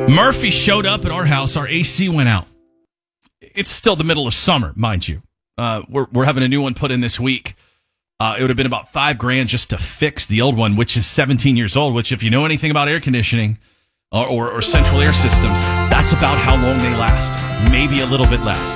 Murphy showed up at our house. Our AC went out. It's still the middle of summer, mind you. We're having a new one put in this week. It would have been about $5,000 just to fix the old one, which is 17 years old, which if you know anything about air conditioning or central air systems, that's about how long they last. Maybe a little bit less.